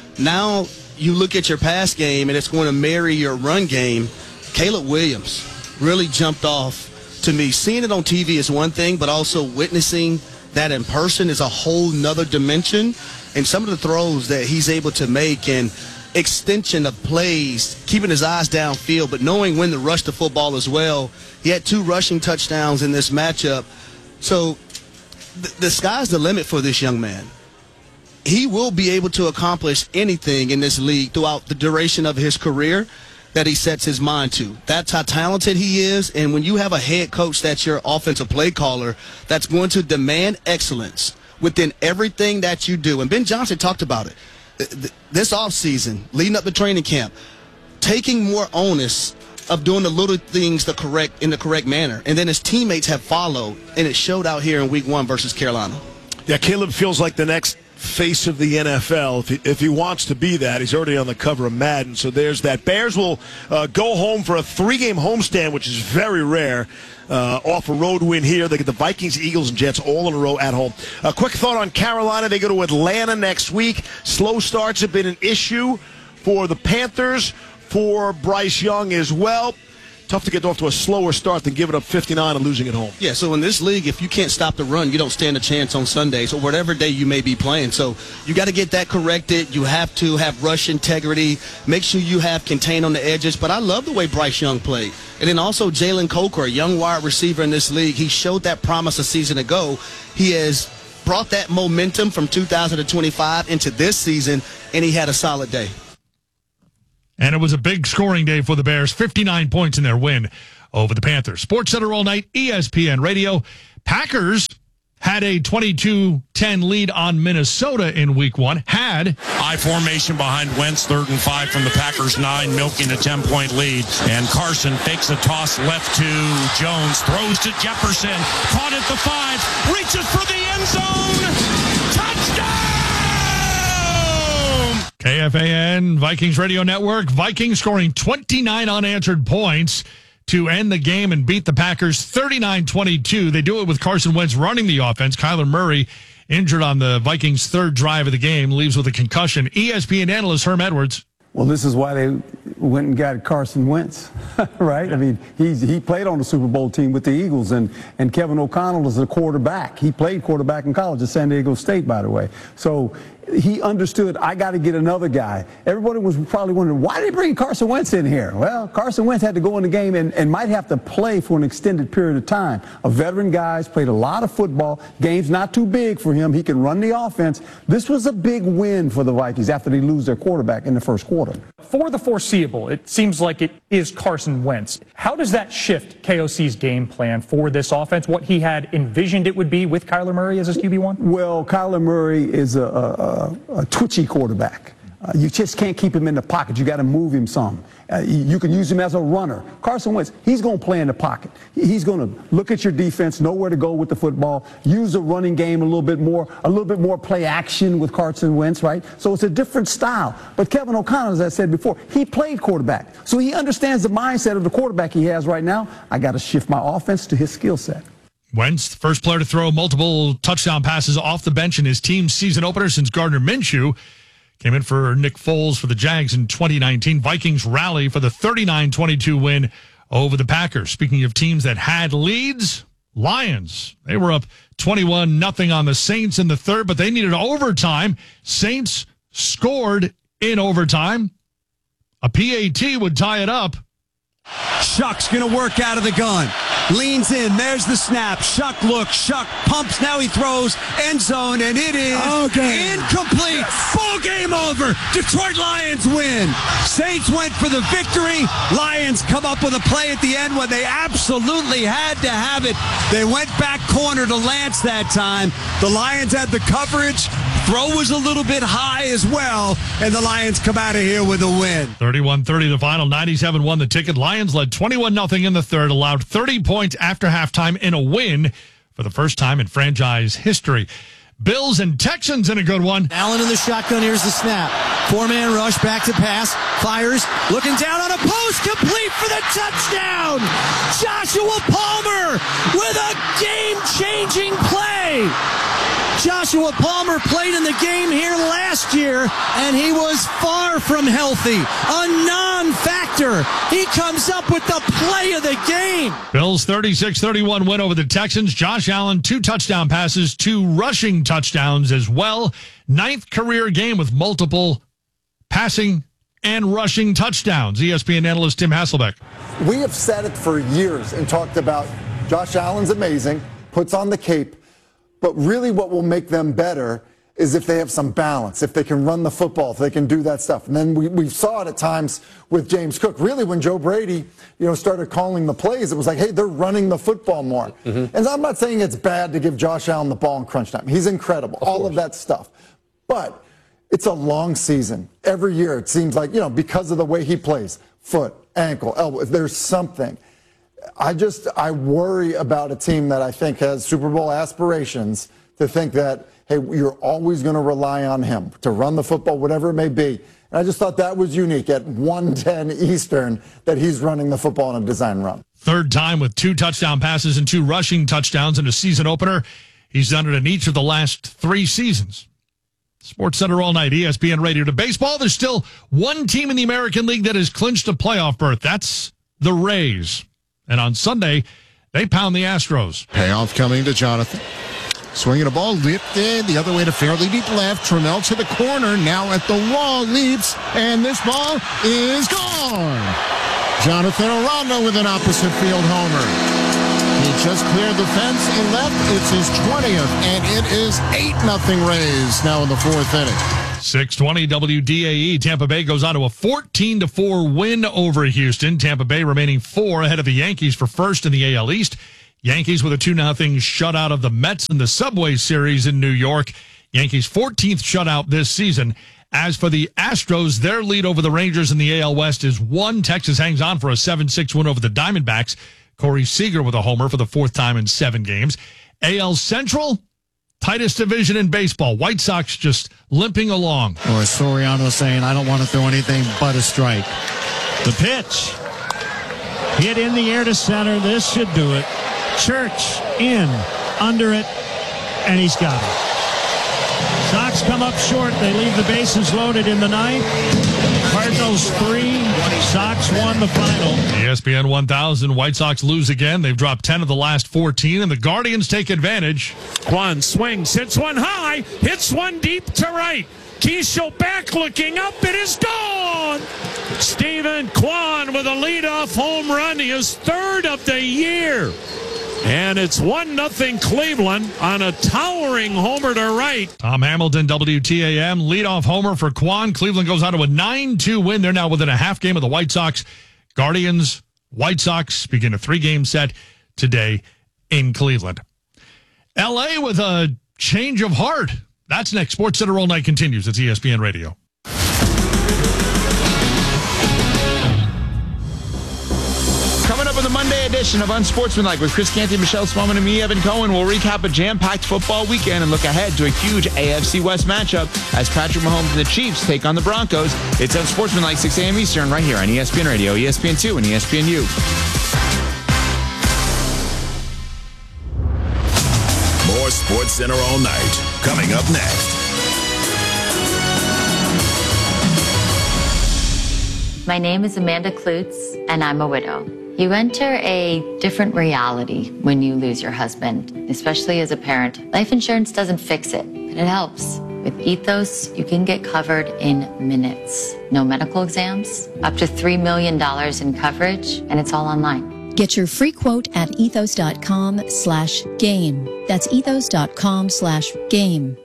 now you look at your pass game and it's going to marry your run game. Caleb Williams really jumped off to me. Seeing it on T V is one thing, but also witnessing that in person is a whole nother dimension. And some of the throws that he's able to make and extension of plays, keeping his eyes downfield, but knowing when to rush the football as well. He had two rushing touchdowns in this matchup. So th- the sky's the limit for this young man. He will be able to accomplish anything in this league throughout the duration of his career that he sets his mind to. That's how talented he is. And when you have a head coach that's your offensive play caller that's going to demand excellence within everything that you do. And Ben Johnson talked about it. This offseason, leading up to training camp, taking more onus of doing the little things the correct in the correct manner. And then his teammates have followed, and it showed out here in week one versus Carolina. Yeah, Caleb feels like the next face of the N F L. If he, if he wants to be that, he's already on the cover of Madden. So there's that. Bears will uh, go home for a three-game homestand, which is very rare. Uh, off a road win here. They get the Vikings, Eagles, and Jets all in a row at home. A quick thought on Carolina. They go to Atlanta next week. Slow starts have been an issue for the Panthers, for Bryce Young as well. tough to get off to a slower start than giving up fifty-nine and losing at home. Yeah, so in this league, if you can't stop the run, you don't stand a chance on Sundays or whatever day you may be playing. So you got to get that corrected. You have to have rush integrity. Make sure you have contain on the edges. But I love the way Bryce Young played. And then also Jalen Coker, a young wide receiver in this league. He showed that promise a season ago. He has brought that momentum from two thousand twenty-five into this season, and he had a solid day. And it was a big scoring day for the Bears, fifty-nine points in their win over the Panthers. Sports Center all night, E S P N Radio. Packers had a twenty-two ten lead on Minnesota in week one. Had I formation behind Wentz, third and five from the Packers nine, milking a ten-point lead. And Carson fakes a toss left to Jones, throws to Jefferson, caught at the five, reaches for the end zone. Touchdown! K F A N, Vikings Radio Network. Vikings scoring twenty-nine unanswered points to end the game and beat the Packers thirty-nine twenty-two. They do it with Carson Wentz running the offense. Kyler Murray injured on the Vikings' third drive of the game, leaves with a concussion. E S P N analyst Herm Edwards. Well, this is why they went and got Carson Wentz, right? I mean, he's, he played on the Super Bowl team with the Eagles, and, and Kevin O'Connell is a quarterback. He played quarterback in college at San Diego State, by the way. So he understood, I got to get another guy. Everybody was probably wondering, why did they bring Carson Wentz in here? Well, Carson Wentz had to go in the game and, and might have to play for an extended period of time. A veteran guy's played a lot of football. Game's not too big for him. He can run the offense. This was a big win for the Vikings after they lose their quarterback in the first quarter. For the foreseeable, it seems like it is Carson Wentz. How does that shift K O C's game plan for this offense, what he had envisioned it would be with Kyler Murray as his Q B one? Well, Kyler Murray is a, a, a twitchy quarterback. Uh, you just can't keep him in the pocket. You got to move him some. Uh, you, you can use him as a runner. Carson Wentz, he's going to play in the pocket. He's going to look at your defense, know where to go with the football, use the running game a little bit more, a little bit more play action with Carson Wentz, right? So it's a different style. But Kevin O'Connell, as I said before, he played quarterback. So he understands the mindset of the quarterback he has right now. I got to shift my offense to his skill set. Wentz, the first player to throw multiple touchdown passes off the bench in his team's season opener since Gardner Minshew came in for Nick Foles for the Jags in twenty nineteen. Vikings rally for the thirty-nine twenty-two win over the Packers. Speaking of teams that had leads, Lions, they were up twenty-one nothing on the Saints in the third, but they needed overtime. Saints scored in overtime. A P A T would tie it up. Shuck's going to work out of the gun. Leans in. There's the snap. Shuck looks. Shuck pumps. Now he throws. End zone. And it is okay. Incomplete. Yes. Ball game over. Detroit Lions win. Saints went for the victory. Lions come up with a play at the end when they absolutely had to have it. They went back corner to Lance that time. The Lions had the coverage. Throw was a little bit high as well. And the Lions come out of here with a win. thirty-one thirty the final. ninety-seven won the ticket. Lions led twenty-one nothing in the third, allowed thirty points after halftime in a win for the first time in franchise history. Bills and Texans in a good one. Allen in the shotgun. Here's the snap. Four-man rush, back to pass. Fires, looking down on a post, complete for the touchdown. Joshua Palmer with a game-changing play. Joshua Palmer played in the game here last year, and he was far from healthy. A non-factor. He comes up with the play of the game. Bills thirty-six thirty-one win over the Texans. Josh Allen, two touchdown passes, two rushing touchdowns as well. Ninth career game with multiple passing and rushing touchdowns. E S P N analyst Tim Hasselbeck. We have said it for years and talked about Josh Allen's amazing, puts on the cape. But really what will make them better is if they have some balance, if they can run the football, if they can do that stuff. And then we, we saw it at times with James Cook. Really, when Joe Brady, you know, started calling the plays, it was like, hey, they're running the football more. Mm-hmm. And I'm not saying it's bad to give Josh Allen the ball in crunch time. He's incredible, of all course. Of that stuff. But it's a long season. Every year it seems like, you know, because of the way he plays, foot, ankle, elbow, there's something. I just, I worry about a team that I think has Super Bowl aspirations to think that, hey, you're always going to rely on him to run the football, whatever it may be. And I just thought that was unique at one ten Eastern that he's running the football in a design run. Third time with two touchdown passes and two rushing touchdowns in a season opener. He's done it in each of the last three seasons. Sports Center all night, E S P N Radio. To baseball, there's still one team in the American League that has clinched a playoff berth. That's the Rays. And on Sunday, they pound the Astros. Payoff coming to Jonathan. Swinging a ball, lifted the other way to fairly deep left. Trammell to the corner, now at the wall, leaps, and this ball is gone. Jonathan Aranda with an opposite field homer. He just cleared the fence and left. It's his twentieth, and it is eight nothing Rays now in the fourth inning. six twenty W D A E. Tampa Bay goes on to a fourteen to four win over Houston. Tampa Bay remaining four ahead of the Yankees for first in the A L East. Yankees with a two nothing shutout of the Mets in the Subway Series in New York. Yankees' fourteenth shutout this season. As for the Astros, their lead over the Rangers in the A L West is one. Texas hangs on for a seven six win over the Diamondbacks. Corey Seager with a homer for the fourth time in seven games. A L Central, tightest division in baseball. White Sox just limping along. Or Soriano saying, I don't want to throw anything but a strike. The pitch. Hit in the air to center. This should do it. Church in, under it, and he's got it. Sox come up short. They leave the bases loaded in the ninth. Cardinals three, Sox won the final. E S P N one thousand, White Sox lose again. They've dropped ten of the last fourteen, and the Guardians take advantage. Kwan swings, hits one high, hits one deep to right. Keisho back looking up, it is gone! Stephen Kwan with a leadoff home run, his third of the year. And it's one nothing Cleveland on a towering homer to right. Tom Hamilton, W T A M, leadoff homer for Kwan. Cleveland goes on to a nine two win. They're now within a half game of the White Sox. Guardians, White Sox begin a three-game set today in Cleveland. L A with a change of heart. That's next. Sports Center All Night continues. It's E S P N Radio. Coming up with a Monday edition of Unsportsmanlike with Chris Canty, Michelle Swellman, and me, Evan Cohen. We'll recap a jam-packed football weekend and look ahead to a huge A F C West matchup as Patrick Mahomes and the Chiefs take on the Broncos. It's Unsportsmanlike, six a.m. Eastern, right here on E S P N Radio, E S P N two, and E S P N U. More Sports Center All Night coming up next. My name is Amanda Klutz, and I'm a widow. You enter a different reality when you lose your husband, especially as a parent. Life insurance doesn't fix it, but it helps. With Ethos, you can get covered in minutes. No medical exams, up to three million dollars in coverage, and it's all online. Get your free quote at ethos.com slash game. That's ethos.com slash game.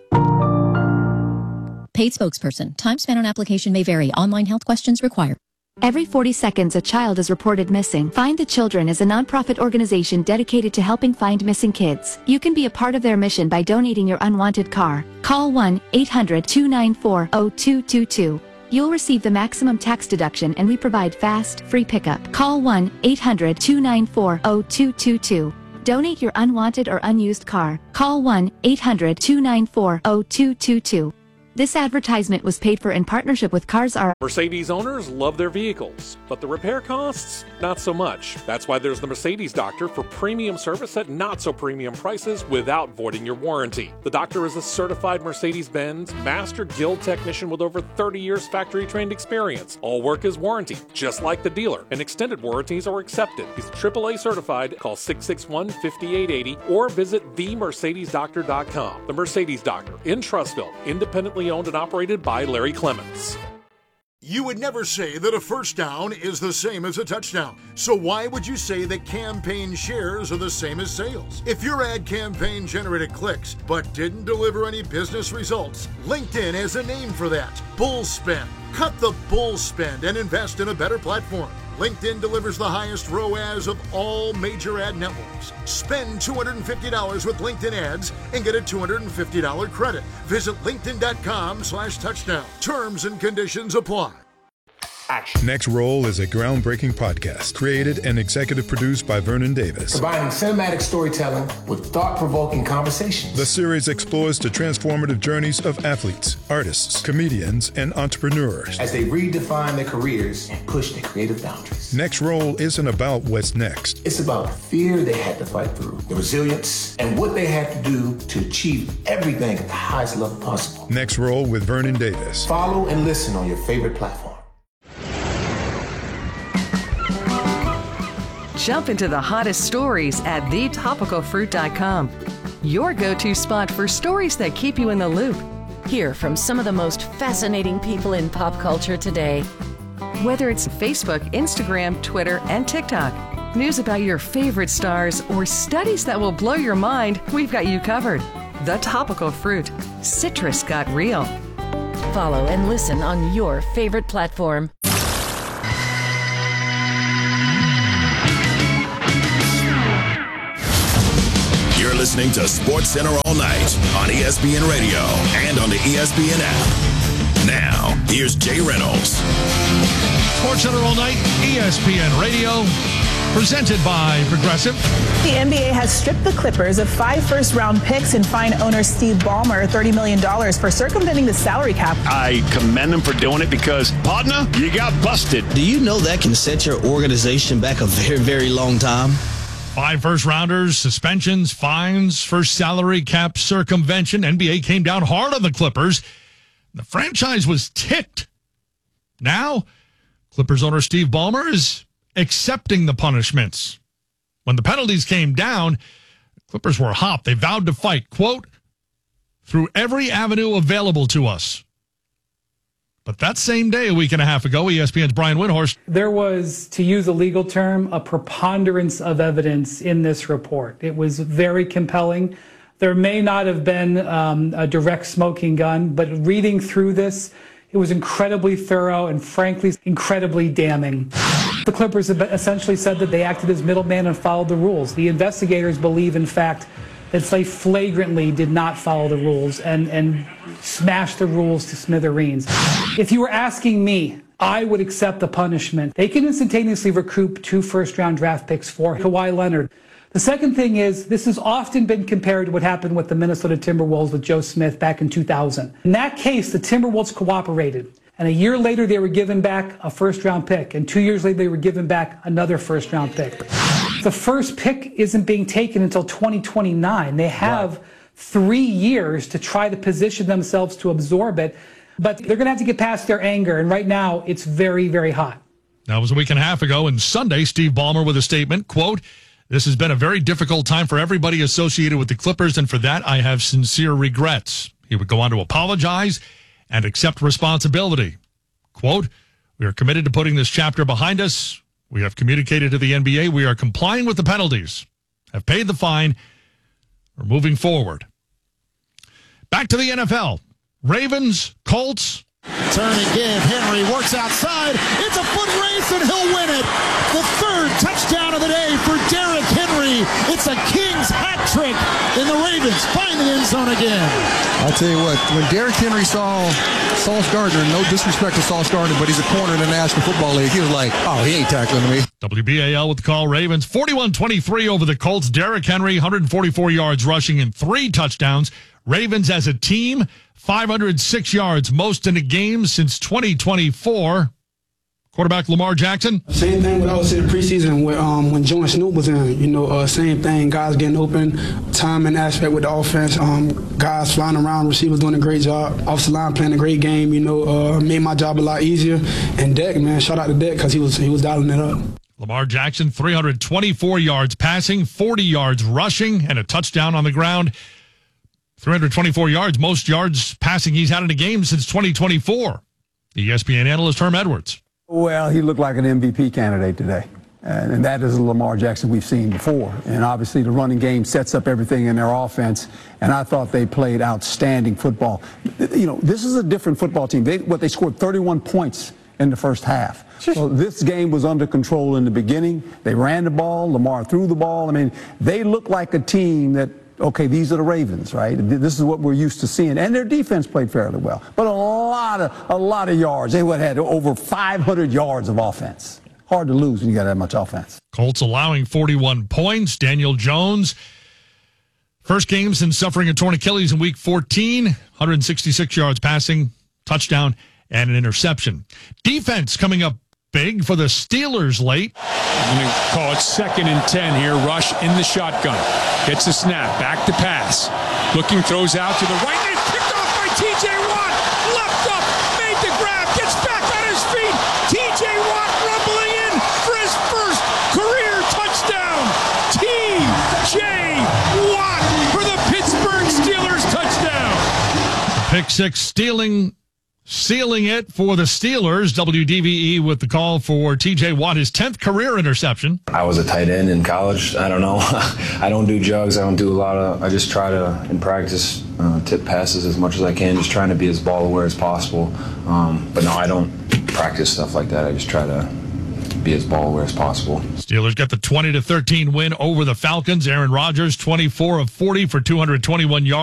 Paid spokesperson. Time spent on application may vary. Online health questions required. Every forty seconds, a child is reported missing. Find the Children is a nonprofit organization dedicated to helping find missing kids. You can be a part of their mission by donating your unwanted car. Call one eight hundred two nine four zero two two two. You'll receive the maximum tax deduction, and we provide fast, free pickup. Call one eight hundred two nine four zero two two two. Donate your unwanted or unused car. Call one eight hundred two nine four zero two two two. This advertisement was paid for in partnership with Cars R. Mercedes owners love their vehicles, but the repair costs, not so much. That's why there's the Mercedes Doctor for premium service at not so premium prices without voiding your warranty. The Doctor is a certified Mercedes-Benz Master Guild technician with over thirty years factory-trained experience. All work is warranted, just like the dealer, and extended warranties are accepted. He's triple A certified. Call six six one, five eight eight zero or visit the mercedes doctor dot com. The Mercedes Doctor in Trussville, independently owned and operated by Larry Clements. You would never say that a first down is the same as a touchdown. So why would you say that campaign shares are the same as sales? If your ad campaign generated clicks but didn't deliver any business results, LinkedIn has a name for that: bull spend. Cut the bull spend and invest in a better platform. LinkedIn delivers the highest R O A S of all major ad networks. Spend two hundred fifty dollars with LinkedIn ads and get a two hundred fifty dollars credit. Visit linkedin.com slash touchdown. Terms and conditions apply. Action. Next Roll is a groundbreaking podcast created and executive produced by Vernon Davis. Combining cinematic storytelling with thought-provoking conversations. The series explores the transformative journeys of athletes, artists, comedians, and entrepreneurs as they redefine their careers and push their creative boundaries. Next Roll isn't about what's next. It's about the fear they had to fight through, the resilience, and what they had to do to achieve everything at the highest level possible. Next Roll with Vernon Davis. Follow and listen on your favorite platform. Jump into the hottest stories at the topical fruit dot com. Your go-to spot for stories that keep you in the loop. Hear from some of the most fascinating people in pop culture today. Whether it's Facebook, Instagram, Twitter, and TikTok, news about your favorite stars, or studies that will blow your mind, we've got you covered. The Topical Fruit. Citrus got real. Follow and listen on your favorite platform. You're listening to Sports Center all night on E S P N Radio and on the E S P N app. Now, here's Jay Reynolds. Sports Center all night, E S P N Radio, presented by Progressive. The N B A has stripped the Clippers of five first-round picks and fined owner Steve Ballmer thirty million dollars for circumventing the salary cap. I commend them for doing it because, partner, you got busted. Do you know that can set your organization back a very, very long time? Five first-rounders, suspensions, fines, first salary cap circumvention. N B A came down hard on the Clippers. The franchise was ticked. Now, Clippers owner Steve Ballmer is accepting the punishments. When the penalties came down, Clippers were hot. They vowed to fight, quote, through every avenue available to us. But that same day, a week and a half ago, E S P N's Brian Windhorst. There was, to use a legal term, a preponderance of evidence in this report. It was very compelling. There may not have been um, a direct smoking gun, but reading through this, it was incredibly thorough and, frankly, incredibly damning. The Clippers have essentially said that they acted as middlemen and followed the rules. The investigators believe, in fact, that they flagrantly did not follow the rules and, and smashed the rules to smithereens. If you were asking me, I would accept the punishment. They can instantaneously recoup two first-round draft picks for Kawhi Leonard. The second thing is, this has often been compared to what happened with the Minnesota Timberwolves with Joe Smith back in two thousand. In that case, the Timberwolves cooperated. And a year later, they were given back a first-round pick. And two years later, they were given back another first-round pick. The first pick isn't being taken until twenty twenty-nine. They have right. three years to try to position themselves to absorb it. But they're going to have to get past their anger. And right now, it's very, very hot. That was a week and a half ago. And Sunday, Steve Ballmer with a statement, quote, "This has been a very difficult time for everybody associated with the Clippers, and for that, I have sincere regrets." He would go on to apologize and accept responsibility. Quote, "We are committed to putting this chapter behind us. We have communicated to the N B A. We are complying with the penalties, have paid the fine. We're moving forward." Back to the N F L. Ravens, Colts. Turn and give. Henry works outside. It's a foot race, and he'll win it. The third touchdown of the day for Derrick Henry. It's a King's hat trick, and the Ravens find the end zone again. I'll tell you what, when Derrick Henry saw Sauce Gardner, no disrespect to Sauce Gardner, but he's a corner in the National Football League, he was like, oh, he ain't tackling me. W B A L with the call. Ravens forty-one twenty-three over the Colts. Derrick Henry, one hundred forty-four yards rushing and three touchdowns. Ravens as a team, five hundred six yards, most in a game since twenty twenty-four. Quarterback Lamar Jackson. Same thing what I was in the preseason when, um, when Joe and Snoop was in. You know, uh, same thing, guys getting open, timing aspect with the offense, um, guys flying around, receivers doing a great job, offensive line playing a great game, you know, uh, made my job a lot easier. And Dak, man, shout out to Dak because he was, he was dialing it up. Lamar Jackson, three hundred twenty-four yards passing, forty yards rushing, and a touchdown on the ground. three hundred twenty-four yards, most yards passing he's had in a game since twenty twenty-four. The E S P N analyst Herm Edwards. Well, he looked like an M V P candidate today. And, and that is the Lamar Jackson we've seen before. And obviously the running game sets up everything in their offense. And I thought they played outstanding football. You know, this is a different football team. They, what, they scored thirty-one points in the first half. So this game was under control in the beginning. They ran the ball. Lamar threw the ball. I mean, they look like a team that, okay, these are the Ravens, right? This is what we're used to seeing. And their defense played fairly well. But a lot of a lot of yards. They would have had over five hundred yards of offense. Hard to lose when you got that much offense. Colts allowing forty-one points. Daniel Jones, first game since suffering a torn Achilles in week fourteen. one hundred sixty-six yards passing, touchdown, and an interception. Defense coming up big for the Steelers late. I'm going to call it second and ten here. Rush in the shotgun. Gets the snap. Back to pass. Looking, throws out to the right. And it's picked off by T J Watt. Left up. Made the grab. Gets back on his feet. T J Watt rumbling in for his first career touchdown. six stealing, sealing it for the Steelers. W D V E with the call for T J Watt, his tenth career interception. I was a tight end in college. I don't know. I don't do jugs. I don't do a lot of, I just try to, in practice, uh, tip passes as much as I can, just trying to be as ball aware as possible. Um, but no, I don't practice stuff like that. I just try to be as ball aware as possible. Steelers got the twenty to thirteen win over the Falcons. Aaron Rodgers, twenty-four of forty for two hundred twenty-one yards.